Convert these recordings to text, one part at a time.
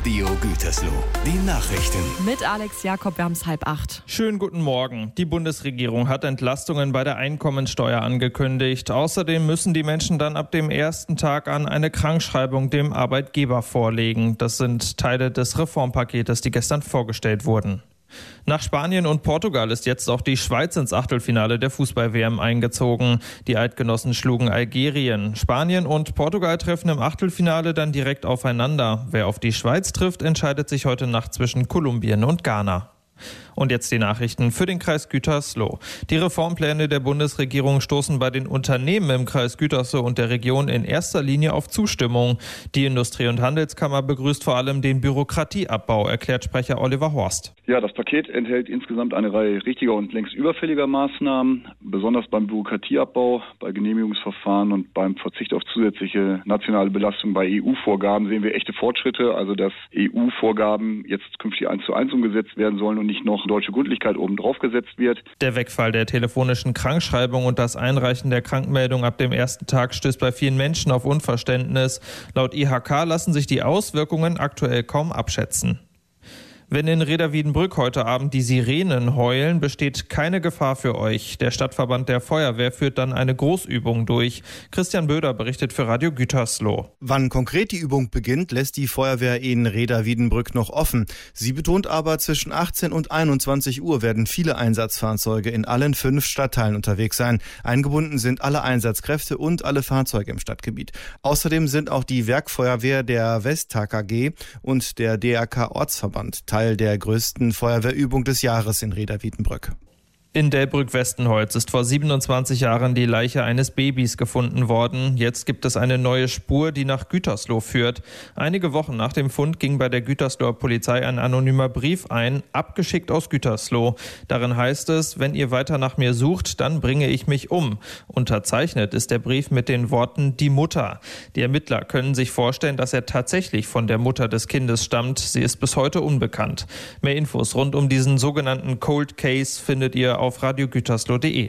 Radio Gütersloh. Die Nachrichten. Mit Alex Jakob, wir haben es 7:30. Schönen guten Morgen. Die Bundesregierung hat Entlastungen bei der Einkommensteuer angekündigt. Außerdem müssen die Menschen dann ab dem ersten Tag an eine Krankschreibung dem Arbeitgeber vorlegen. Das sind Teile des Reformpaketes, die gestern vorgestellt wurden. Nach Spanien und Portugal ist jetzt auch die Schweiz ins Achtelfinale der Fußball-WM eingezogen. Die Eidgenossen schlugen Algerien. Spanien und Portugal treffen im Achtelfinale dann direkt aufeinander. Wer auf die Schweiz trifft, entscheidet sich heute Nacht zwischen Kolumbien und Ghana. Und jetzt die Nachrichten für den Kreis Gütersloh. Die Reformpläne der Bundesregierung stoßen bei den Unternehmen im Kreis Gütersloh und der Region in erster Linie auf Zustimmung. Die Industrie- und Handelskammer begrüßt vor allem den Bürokratieabbau, erklärt Sprecher Oliver Horst. Ja, das Paket enthält insgesamt eine Reihe richtiger und längst überfälliger Maßnahmen, besonders beim Bürokratieabbau, bei Genehmigungsverfahren und beim Verzicht auf zusätzliche nationale Belastung bei EU-Vorgaben sehen wir echte Fortschritte, also dass EU-Vorgaben jetzt künftig 1:1 umgesetzt werden sollen und nicht noch deutsche Gründlichkeit oben drauf gesetzt wird. Der Wegfall der telefonischen Krankschreibung und das Einreichen der Krankmeldung ab dem ersten Tag stößt bei vielen Menschen auf Unverständnis. Laut IHK lassen sich die Auswirkungen aktuell kaum abschätzen. Wenn in Rheda-Wiedenbrück heute Abend die Sirenen heulen, besteht keine Gefahr für euch. Der Stadtverband der Feuerwehr führt dann eine Großübung durch. Christian Böder berichtet für Radio Gütersloh. Wann konkret die Übung beginnt, lässt die Feuerwehr in Rheda-Wiedenbrück noch offen. Sie betont aber, zwischen 18 und 21 Uhr werden viele Einsatzfahrzeuge in allen 5 Stadtteilen unterwegs sein. Eingebunden sind alle Einsatzkräfte und alle Fahrzeuge im Stadtgebiet. Außerdem sind auch die Werkfeuerwehr der Westtag AG und der DRK Ortsverband Teil der größten Feuerwehrübung des Jahres in Rheda-Wiedenbrück. In Delbrück-Westenholz ist vor 27 Jahren die Leiche eines Babys gefunden worden. Jetzt gibt es eine neue Spur, die nach Gütersloh führt. Einige Wochen nach dem Fund ging bei der Gütersloher Polizei ein anonymer Brief ein, abgeschickt aus Gütersloh. Darin heißt es: Wenn ihr weiter nach mir sucht, dann bringe ich mich um. Unterzeichnet ist der Brief mit den Worten "Die Mutter". Die Ermittler können sich vorstellen, dass er tatsächlich von der Mutter des Kindes stammt. Sie ist bis heute unbekannt. Mehr Infos rund um diesen sogenannten Cold Case findet ihr auf radiogütersloh.de.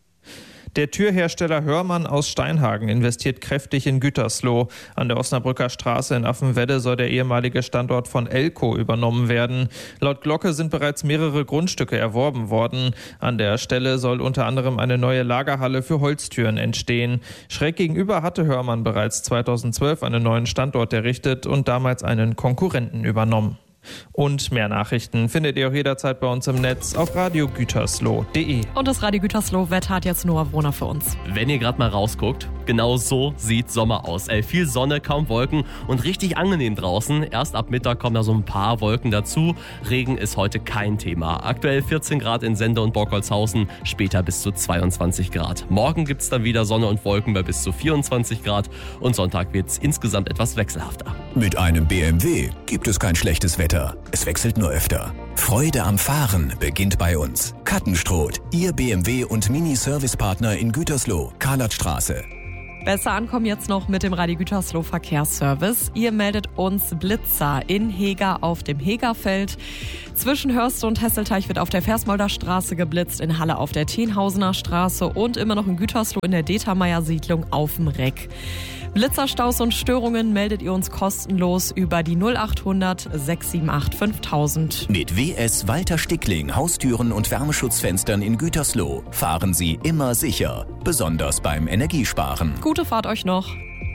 Der Türhersteller Hörmann aus Steinhagen investiert kräftig in Gütersloh. An der Osnabrücker Straße in Affenwedde soll der ehemalige Standort von Elco übernommen werden. Laut Glocke sind bereits mehrere Grundstücke erworben worden. An der Stelle soll unter anderem eine neue Lagerhalle für Holztüren entstehen. Schräg gegenüber hatte Hörmann bereits 2012 einen neuen Standort errichtet und damals einen Konkurrenten übernommen. Und mehr Nachrichten findet ihr auch jederzeit bei uns im Netz auf radiogütersloh.de. Und das Radio Gütersloh Wetter hat jetzt Noah Wohner für uns. Wenn ihr gerade mal rausguckt, genau so sieht Sommer aus. Viel Sonne, kaum Wolken und richtig angenehm draußen. Erst ab Mittag kommen da so ein paar Wolken dazu. Regen ist heute kein Thema. Aktuell 14 Grad in Sende und Borkholzhausen, später bis zu 22 Grad. Morgen gibt es dann wieder Sonne und Wolken bei bis zu 24 Grad und Sonntag wird es insgesamt etwas wechselhafter. Mit einem BMW gibt es kein schlechtes Wetter. Es wechselt nur öfter. Freude am Fahren beginnt bei uns. Kattenstroth, Ihr BMW- und Mini-Service-Partner in Gütersloh, Karlatstraße. Besser ankommen jetzt noch mit dem Radio Gütersloh Verkehrsservice. Ihr meldet uns Blitzer in Heger auf dem Hegerfeld. Zwischen Hörste und Hesselteich wird auf der Versmolder Straße geblitzt, in Halle auf der Tenhausener Straße und immer noch in Gütersloh in der Determeyer Siedlung auf dem Reck. Blitzerstaus und Störungen meldet ihr uns kostenlos über die 0800 678 5000. Mit WS Walter Stickling Haustüren und Wärmeschutzfenstern in Gütersloh fahren Sie immer sicher, besonders beim Energiesparen. Gute Fahrt euch noch.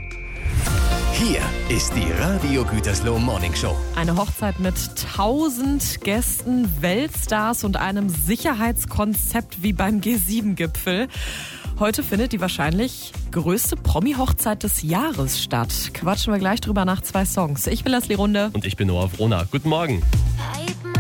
Hier ist die Radio Gütersloh Morning Show. Eine Hochzeit mit 1000 Gästen, Weltstars und einem Sicherheitskonzept wie beim G7-Gipfel. Heute findet die wahrscheinlich größte Promi-Hochzeit des Jahres statt. Quatschen wir gleich drüber nach 2 Songs. Ich bin Leslie Runde. Und ich bin Noah Wohner. Guten Morgen.